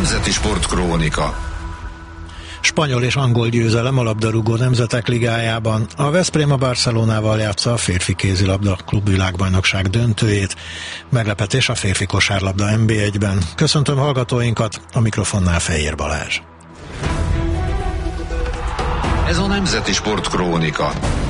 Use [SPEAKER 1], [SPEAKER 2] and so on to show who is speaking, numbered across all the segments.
[SPEAKER 1] Nemzeti Sportkrónika.
[SPEAKER 2] Spanyol és angol győzelem a labdarúgó nemzetek ligájában. A Veszprém a Barcelonával játsza a férfi kézilabda klubvilágbajnokság döntőjét. Meglepetés a férfi kosárlabda NB1-ben. Köszöntöm hallgatóinkat, a mikrofonnál Fejér Balázs.
[SPEAKER 1] Ez a Nemzeti Sportkrónika.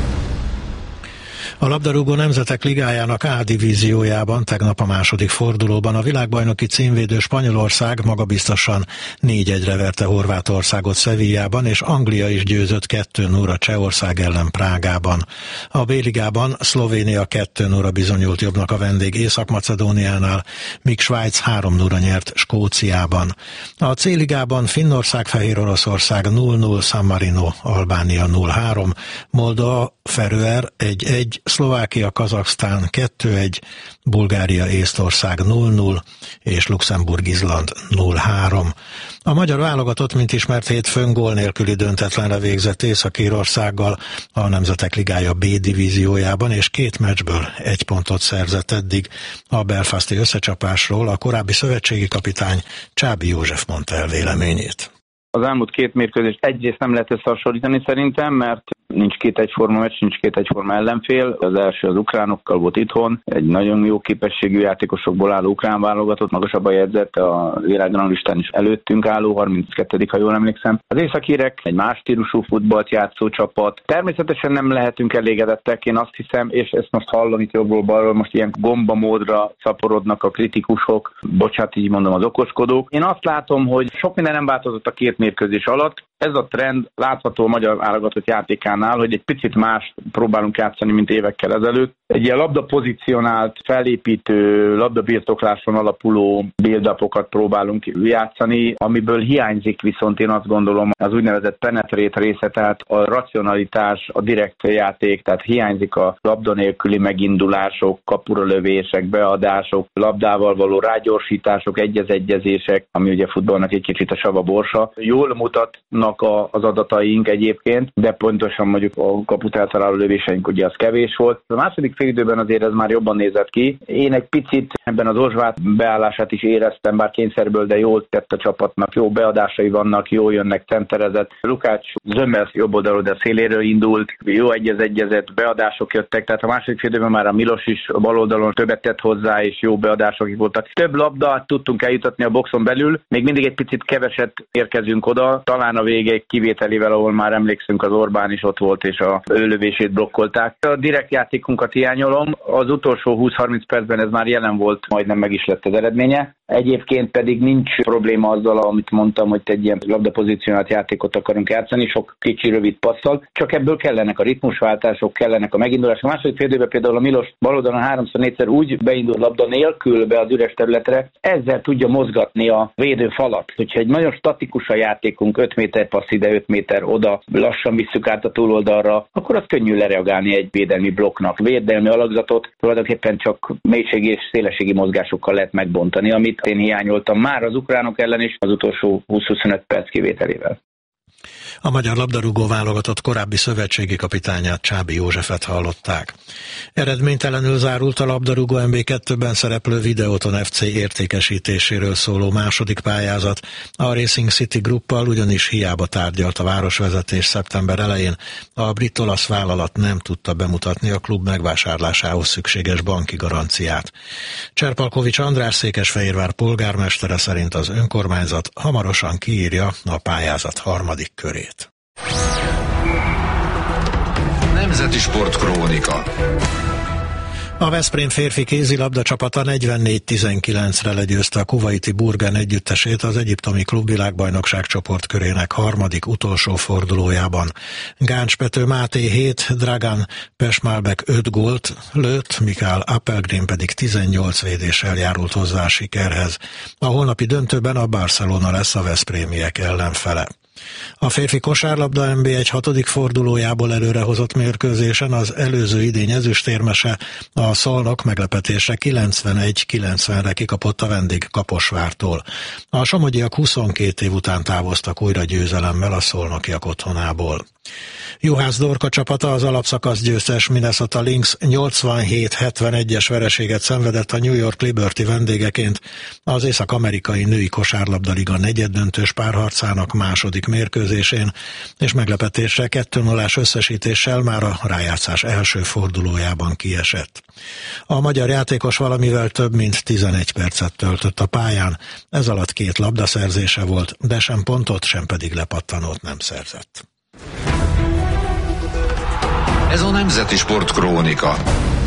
[SPEAKER 2] A labdarúgó nemzetek ligájának A divíziójában tegnap a második fordulóban a világbajnoki címvédő Spanyolország magabiztosan 4-1-re verte Horvátországot Sevillában, és Anglia is győzött 2-0 Csehország ellen Prágában. A B-ligában Szlovénia 2-0 bizonyult jobbnak a vendég Észak-Macedóniánál, míg Svájc 3-0 nyert Skóciában. A C-ligában Finnország Fehéroroszország 0-0, San Marino Albánia 0-3, Moldova Feröer 1-1, Szlovákia Kazaksztán 2-1, Bulgária Észtország 0-0 és Luxemburg Izland 0-3. A magyar válogatott, mint ismert, hétfőn gól nélküli döntetlenre végzett Észak-Írországgal a Nemzetek Ligája B divíziójában, és 2 meccsből 1 pontot szerzett eddig. A belfasti összecsapásról a korábbi szövetségi kapitány Csábi József mondta el véleményét.
[SPEAKER 3] Az elmúlt 2 mérkőzést egyrészt nem lehet összehasonlítani szerintem, mert nincs 2 egyforma meccs, nincs 2 egyforma ellenfél. Az első az ukránokkal volt itthon, egy nagyon jó képességű játékosokból álló ukrán válogatott, magasabb a jegyzet, a világranglistán is előttünk álló, 32. ha jól emlékszem. Az északírek egy más stílusú futballt játszó csapat. Természetesen nem lehetünk elégedettek, én azt hiszem, és ezt most hallom itt jobbról-balról, most ilyen gombamódra szaporodnak a kritikusok, bocsánat, így mondom, az okoskodók. Én azt látom, hogy sok minden nem változott a 2 mérkőzés alatt. Ez a trend látható a magyar válogatott játékánál, hogy egy picit más próbálunk játszani, mint évekkel ezelőtt. Egy ilyen labdapozícionált, felépítő, labdabirtokláson alapuló build-upokat próbálunk játszani, amiből hiányzik viszont én azt gondolom az úgynevezett penetrate része, tehát a racionalitás, a direkt játék, tehát hiányzik a labda nélküli megindulások, kapuralövések, beadások, labdával való rágyorsítások, egyezések, ami ugye futballnak egy kicsit a sava borsa. Jól mutatnak az adataink egyébként, de pontosan mondjuk a kaput eltaláló lövéseink ugye az kevés volt. A második félidőben azért ez már jobban nézett ki. Én egy picit ebben az Ozsvát beállását is éreztem, bár kényszerből, de jól tett a csapatnak, jó beadásai vannak, jól jönnek, centerezett. Lukács Zömmel jobb oldalról, de széléről indult, jó egyezett, beadások jöttek, tehát a második félidőben már a Milos is a bal oldalon többet tett hozzá, és jó beadások voltak. Több labdát tudtunk eljutatni a boxon belül, még mindig egy picit keveset érkezünk oda, talán a végéig kivételével, ahol már emlékszünk, az Orbán is ott volt, és a lövését blokkolták. A direkt játékunkat hiányolom, az utolsó 20-30 percben ez már jelen volt, majdnem meg is lett az eredménye. Egyébként pedig nincs probléma azzal, amit mondtam, hogy egy ilyen labdapozícionált játékot akarunk játszani, sok kicsi rövid passzal, csak ebből kellenek a ritmusváltások, kellenek a megindulások. A második fél időben például a Milos bal oldalon 3-4-szer úgy beindul labda nélkül be az üres területre, ezzel tudja mozgatni a védőfalat. Hogyha egy nagyon statikus a játékunk, 5 méter passz ide, 5 méter oda, lassan visszük át a túloldalra, akkor az könnyű lereagálni egy védelmi blokknak. Védelmi alakzatot tulajdonképpen csak mélységi és szélességi mozgásokkal lehet megbontani, amit én hiányoltam már az ukránok ellen is az utolsó 20-25 perc kivételével.
[SPEAKER 2] A magyar labdarúgó válogatott korábbi szövetségi kapitányát, Csábi Józsefet hallották. Eredménytelenül zárult a labdarúgó NB2-ben szereplő Videoton FC értékesítéséről szóló második pályázat. A Racing City Gruppal ugyanis hiába tárgyalt a városvezetés szeptember elején, a brit-olasz vállalat nem tudta bemutatni a klub megvásárlásához szükséges banki garanciát. Cserpalkovics András Székesfehérvár polgármestere szerint az önkormányzat hamarosan kiírja a pályázat harmadik körét.
[SPEAKER 1] Nemzeti Sportkrónika.
[SPEAKER 2] A Veszprém férfi kézilabda csapata 44-19-re legyőzte a kuvaiti Burgen együttesét az egyiptomi klubvilágbajnokság csoportkörének harmadik utolsó fordulójában. Gáncs Pető Máté 7, Dragan Pesmalbek 5 gólt lőtt, Mikael Appelgren pedig 18 védéssel járult hozzá a sikerhez. A holnapi döntőben a Barcelona lesz a veszprémiek ellenfele. A férfi kosárlabda NB1 hatodik fordulójából előrehozott mérkőzésen az előző idény ezüstérmese, a Szolnok meglepetésre 91-90-re kikapott a vendég Kaposvártól. A somogyiak 22 év után távoztak újra győzelemmel a szolnokiak otthonából. Juhász Dorka csapata, az alapszakasz győztes Minnesota Lynx 87-71-es vereséget szenvedett a New York Liberty vendégeként az észak-amerikai női kosárlabdaliga negyeddöntős párharcának második mérkőzésén, és meglepetésre 2-0-ás összesítéssel már a rájátszás első fordulójában kiesett. A magyar játékos valamivel több mint 11 percet töltött a pályán, ez alatt 2 labdaszerzése volt, de sem pontot, sem pedig lepattanót nem szerzett.
[SPEAKER 1] Ez a Nemzeti Sport Krónika.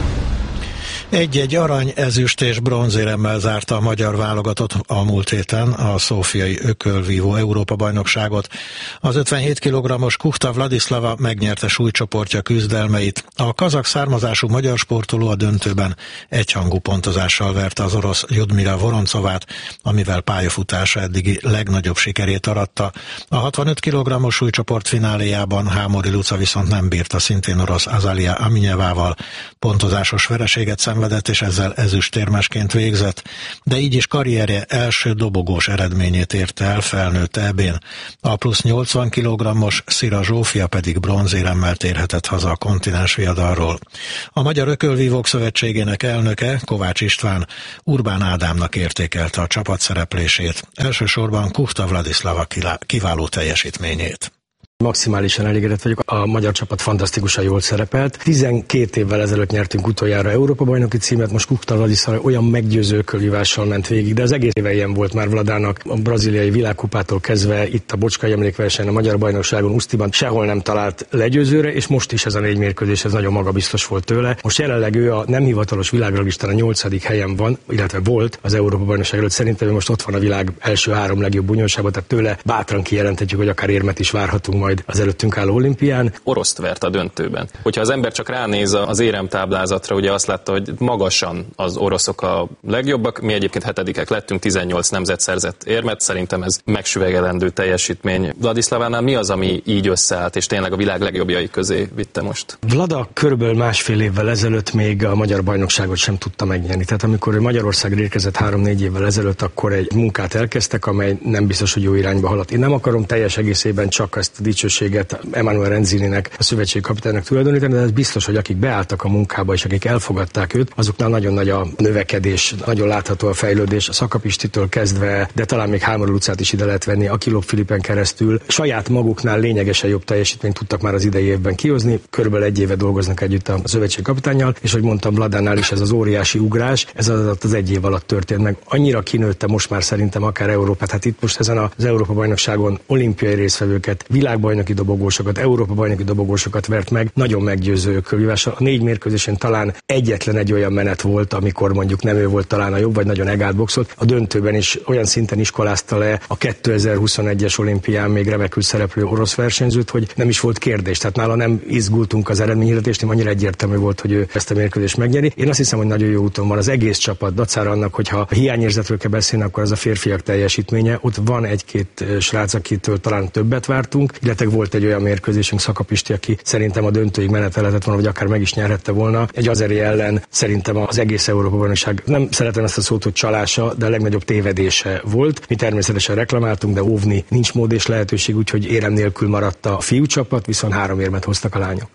[SPEAKER 2] Egy-egy arany, ezüst és bronzéremmel zárta a magyar válogatott a múlt héten a szófiai ökölvívó Európa-bajnokságot. Az 57 kg-os Kuchta Vladislava megnyerte súlycsoportja küzdelmeit. A kazak származású magyar sportoló a döntőben egyhangú pontozással verte az orosz Ljudmila Voroncovát, amivel pályafutása eddigi legnagyobb sikerét aratta. A 65 kg-os súlycsoport fináléjában Hámori Luca viszont nem bírta szintén orosz Azalia Aminyevával. Pontozásos vereséget szenvedett, és ezzel ezüstérmesként végzett, de így is karrierje első dobogós eredményét érte el felnőtt EB-n. A plusz 80 kg-os Szira Zsófia pedig bronzéremmel térhetett haza a kontinens viadalról. A Magyar Ökölvívók Szövetségének elnöke, Kovács István, Urbán Ádámnak értékelte a csapat szereplését, elsősorban Kuchta Vladislava kiváló teljesítményét.
[SPEAKER 4] Maximálisan elégedett vagyok, a magyar csapat fantasztikusan jól szerepelt. 12 évvel ezelőtt nyertünk utoljára Európa-bajnoki címet, most Kuchta Vladislava olyan meggyőző ökölvívással ment végig, de az egész éve ilyen volt már Vladának, a braziliai világkupától kezdve, itt a Bocskai emlékversenyen, a magyar bajnokságon, Usztiban sehol nem talált legyőzőre, és most is ez a 4 mérkőzés, ez nagyon magabiztos volt tőle. Most jelenleg ő a nem hivatalos világranglistán a 8. helyen van, illetve volt az Európa-bajnokság előtt, szerintem most ott van a világ első 3 legjobb bunyósában, tehát tőle bátran kijelenthetjük, hogy akár érmet is várhatunk majd az előttünk álló olimpián.
[SPEAKER 5] Oroszt vert a döntőben. Hogyha az ember csak ránéz az éremtáblázatra, ugye azt látta, hogy magasan az oroszok a legjobbak, mi egyébként 7-ek lettünk, 18 nemzet szerzett érmet, szerintem ez megsüvegelendő teljesítmény. Vladislavánál mi az, ami így összeállt, és tényleg a világ legjobbjai közé vitte most?
[SPEAKER 4] Vlada körülbelül 1,5 évvel ezelőtt még a magyar bajnokságot sem tudta megnyerni. Tehát amikor Magyarországra érkezett 3-4 évvel ezelőtt, akkor egy munkát elkezdtek, amely nem biztos, hogy jó irányba haladt. Én nem akarom teljes egészében csak ezt a dicsőséget Emanuele Renzininek, a szövetségi kapitánynak tulajdonítani, de ez biztos, hogy akik beálltak a munkába és akik elfogadták őt, azoknál nagyon nagy a növekedés, nagyon látható a fejlődés, a Szakapistitől kezdve, de talán még Hámori Lucát is ide lehet venni, Akilov Filipen keresztül. Saját maguknál lényegesen jobb teljesítményt tudtak már az idei évben kihozni. Körülbelül 1 éve dolgoznak együtt a szövetségi kapitánnyal, és hogy mondtam, Vladánál is ez az óriási ugrás, ez az 1 év alatt történt meg. Annyira kinőtte most már szerintem akár Európát. Hát itt most ezen az Európa-bajnokságon olimpiai résztvevőket, világbajnoki dobogósokat, Európa-bajnoki dobogósokat vert meg, nagyon meggyőző ökölvívással. A 4 mérkőzésen talán egyetlen egy olyan menet volt, amikor mondjuk nem ő volt talán a jobb, vagy nagyon egált boxolt. A döntőben is olyan szinten iskolázta le a 2021-es olimpián még remekül szereplő orosz versenyzőt, hogy nem is volt kérdés. Tehát nála nem izgultunk az eredményhirdetést, nem annyira egyértelmű volt, hogy ő ezt a mérkőzést megnyeri. Én azt hiszem, hogy nagyon jó úton van az egész csapat, dacára annak, hogyha a hiányérzetről kell beszélni, akkor az a férfiak teljesítménye. Ott van 1-2 srác, akitől talán többet vártunk, illetve volt egy olyan mérkőzésünk, Szakapisti, aki szerintem a döntőig menetelhetett volna, vagy akár meg is nyerhette volna. Egy azeri ellen szerintem az egész Európa-bajnokság, nem szeretem ezt a szót, hogy csalása, de a legnagyobb tévedése volt. Mi természetesen reklamáltunk, de óvni nincs mód és lehetőség, úgyhogy érem nélkül maradt a fiúcsapat, viszont 3 érmet hoztak a lányok.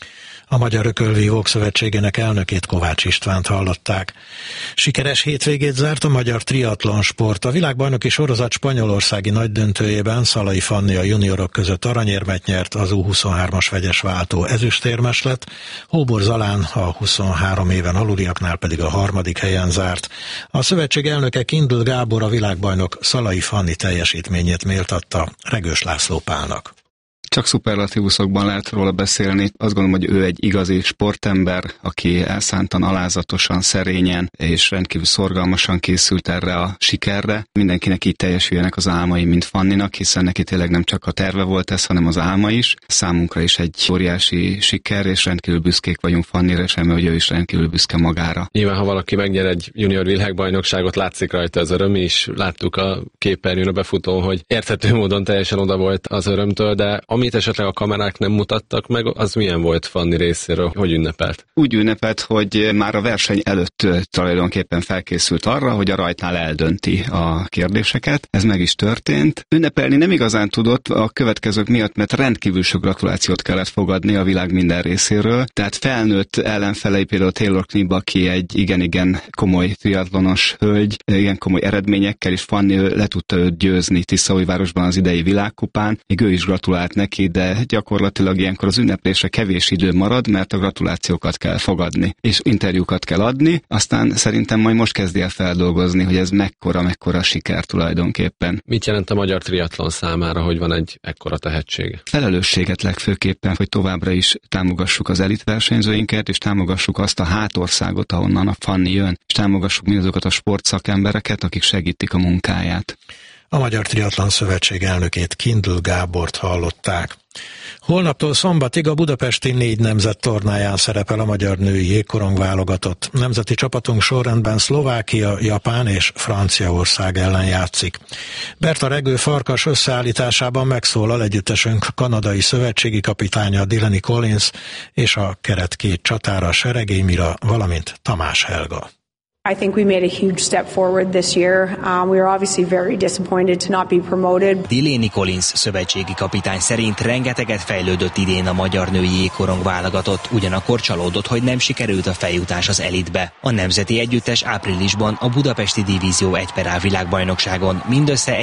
[SPEAKER 2] A Magyar Ökölvívók Szövetségének elnökét, Kovács Istvánt hallották. Sikeres hétvégét zárt a magyar triatlon sport. A világbajnoki sorozat spanyolországi nagydöntőjében Szalai Fanni a juniorok között aranyérmet nyert, az U23-as vegyes váltó ezüstérmes lett, Hóbor Zalán a 23 éven aluliaknál pedig a 3. helyen zárt. A szövetség elnöke Kindl Gábor a világbajnok Szalai Fanni teljesítményét méltatta Regős László Pálnak.
[SPEAKER 6] Csak szuperlatívuszokban lehet róla beszélni. Azt gondolom, hogy ő egy igazi sportember, aki elszántan, alázatosan, szerényen és rendkívül szorgalmasan készült erre a sikerre. Mindenkinek így teljesüljenek az álmai, mint Fanninak, hiszen neki tényleg nem csak a terve volt ez, hanem az álma is. Számunkra is egy óriási siker, és rendkívül büszkék vagyunk Fannira, és remélem, hogy ő is rendkívül büszke magára.
[SPEAKER 7] Nyilván, ha valaki megnyer egy junior világbajnokságot, látszik rajta az öröm is. Láttuk a képernyőn a befutón, hogy érthető módon teljesen oda volt az örömtől, de amit esetleg a kamerák nem mutattak meg, az milyen volt Fanni részéről, hogy ünnepelt?
[SPEAKER 6] Úgy ünnepelt, hogy már a verseny előtt tulajdonképpen felkészült arra, hogy a rajtnál eldönti a kérdéseket. Ez meg is történt. Ünnepelni nem igazán tudott a következők miatt, mert rendkívül sok gratulációt kellett fogadni a világ minden részéről. Tehát felnőtt ellenfelei, például Taylor Knibb, aki egy igen komoly triatlonos hölgy, igen komoly eredményekkel, és Fanni le tudta őt győzni Tiszaújvárosban az idei világkupán. Még ő is gratulált neki, de gyakorlatilag ilyenkor az ünneplésre kevés idő marad, mert a gratulációkat kell fogadni, és interjúkat kell adni, aztán szerintem majd most kezdi el feldolgozni, hogy ez mekkora siker tulajdonképpen.
[SPEAKER 7] Mit jelent a magyar triatlon számára, hogy van egy ekkora tehetség?
[SPEAKER 6] Felelősséget legfőképpen, hogy továbbra is támogassuk az elitversenyzőinket, és támogassuk azt a hátországot, ahonnan a Fanni jön, és támogassuk mindazokat a sportszakembereket, akik segítik a munkáját.
[SPEAKER 2] A Magyar Triatlon Szövetség elnökét, Kindl Gábort hallották. Holnaptól szombatig a budapesti 4 nemzet tornáján szerepel a magyar női jégkorong válogatott. Nemzeti csapatunk sorrendben Szlovákia, Japán és Franciaország ellen játszik. Berta Regő Farkas összeállításában megszólal együttesünk kanadai szövetségi kapitánya Delaney Collins és a keret 2 csatára Seregély Mira, valamint Tamás Helga.
[SPEAKER 8] I think we made a huge step forward this year. We are obviously very disappointed to not be promoted.
[SPEAKER 9] Delaney Collins szövetségi kapitány szerint rengeteget fejlődött idén a magyar női jégkorong válogatott, ugyanakkor csalódott, hogy nem sikerült a feljutás az elitbe. A nemzeti együttes áprilisban a budapesti divízió 1/A világbajnokságon mindössze